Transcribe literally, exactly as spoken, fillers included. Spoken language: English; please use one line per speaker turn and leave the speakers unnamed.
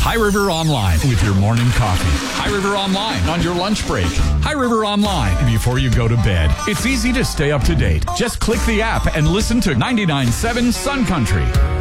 High River Online with your morning coffee. High River Online on your lunch break. High River Online before you go to bed. It's easy to stay up to date. Just click the app and listen to ninety-nine point seven Sun Country.